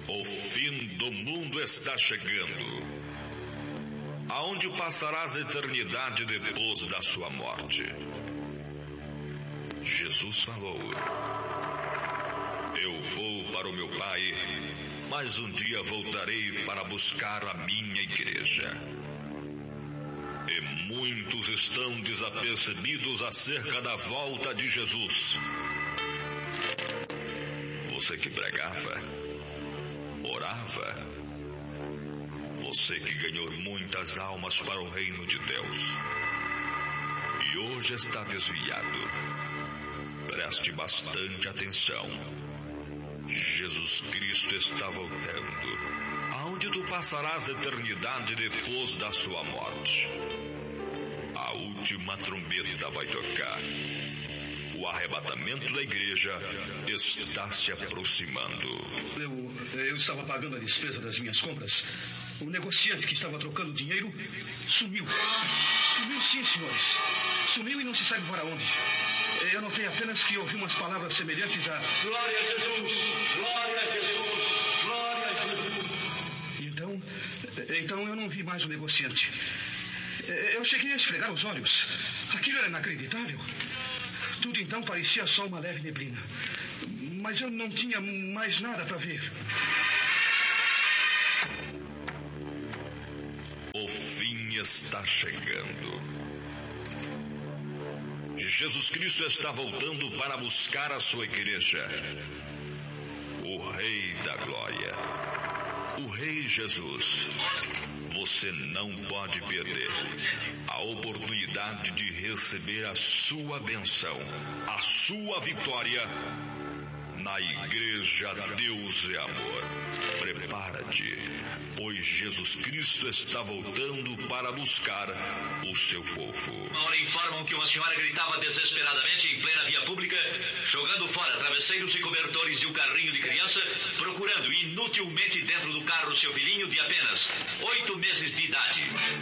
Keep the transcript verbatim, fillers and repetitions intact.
O fim do mundo está chegando, aonde passarás a eternidade depois da sua morte. Jesus falou: eu vou para o meu Pai, mas um dia voltarei para buscar a minha igreja. E muitos estão desapercebidos acerca da volta de Jesus. Você que pregava, orava, você que ganhou muitas almas para o reino de Deus e hoje está desviado, preste bastante atenção. Jesus Cristo está voltando, aonde tu passarás a eternidade depois da sua morte. A última trombeta vai tocar. O arrebatamento da igreja está se aproximando. Eu, eu estava pagando a despesa das minhas compras. O negociante que estava trocando dinheiro sumiu. Sumiu sim, senhores. Sumiu e não se sabe para onde. Eu notei apenas que ouvi umas palavras semelhantes a Glória a Jesus! Glória a Jesus! Glória a Jesus! Então, então eu não vi mais o negociante. Eu cheguei a esfregar os olhos. Aquilo era inacreditável. Tudo então parecia só uma leve neblina. Mas eu não tinha mais nada para ver. O fim está chegando. Jesus Cristo está voltando para buscar a sua igreja. O Rei da Glória, o Rei Jesus. Você não pode perder a oportunidade de receber a sua bênção, a sua vitória na igreja Deus é Amor. Prepara-te, pois Jesus Cristo está voltando para buscar o seu povo. Agora informam que uma senhora gritava desesperadamente em plena via pública, jogando fora travesseiros e cobertores de um carrinho de criança, procurando inutilmente dentro do carro seu filhinho de apenas oito meses de idade.